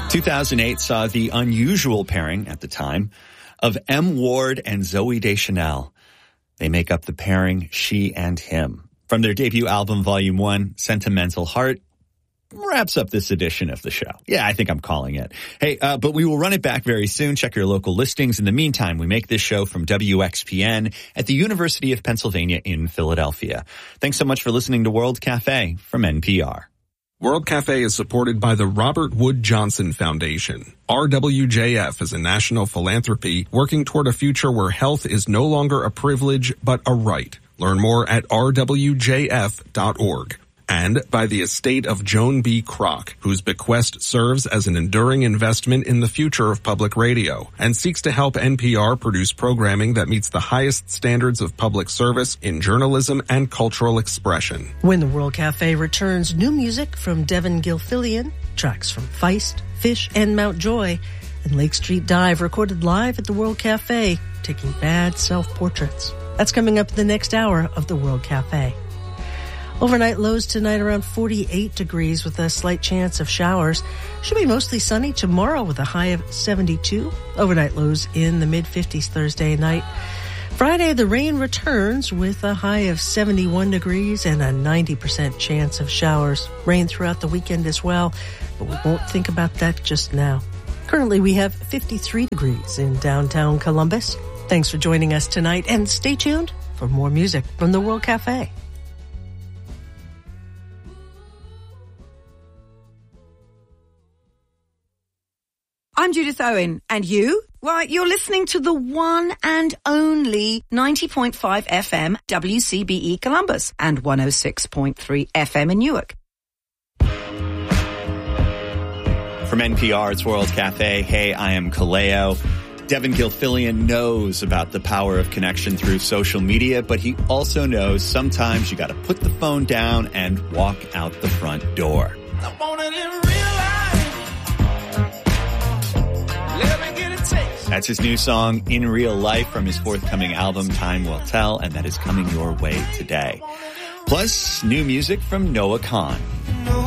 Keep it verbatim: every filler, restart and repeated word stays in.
two thousand eight saw the unusual pairing at the time of M. Ward and Zooey Deschanel. They make up the pairing She and Him. From their debut album, Volume one, Sentimental Heart, wraps up this edition of the show. Yeah, I think I'm calling it. Hey, uh, but we will run it back very soon. Check your local listings. In the meantime, we make this show from W X P N at the University of Pennsylvania in Philadelphia. Thanks so much for listening to World Cafe from N P R. World Cafe is supported by the Robert Wood Johnson Foundation. R W J F is a national philanthropy working toward a future where health is no longer a privilege, but a right. Learn more at r w j f dot org. And by the estate of Joan B. Kroc, whose bequest serves as an enduring investment in the future of public radio and seeks to help N P R produce programming that meets the highest standards of public service in journalism and cultural expression. When the World Cafe returns, new music from Devin Gilfillian, tracks from Feist, Fish, and Mount Joy, and Lake Street Dive recorded live at the World Cafe, taking bad self-portraits. That's coming up in the next hour of the World Cafe. Overnight lows tonight around forty-eight degrees with a slight chance of showers. Should be mostly sunny tomorrow with a high of seventy-two. Overnight lows in the mid-fifties Thursday night. Friday, the rain returns with a high of seventy-one degrees and a ninety percent chance of showers. Rain throughout the weekend as well, but we won't think about that just now. Currently, we have fifty-three degrees in downtown Columbus. Thanks for joining us tonight, and stay tuned for more music from the World Cafe. I'm Judith Owen, and you? Well, you're listening to the one and only ninety point five F M W C B E Columbus and one oh six point three F M in Newark. From N P R, it's World Cafe. Hey, I am Kaleo. Devin Gilfillian knows about the power of connection through social media, but he also knows sometimes you got to put the phone down and walk out the front door. I want it in real life. Let me get a taste. That's his new song, In Real Life, from his forthcoming album, Time Will Tell, and that is coming your way today. Plus, new music from Noah Kahan. No.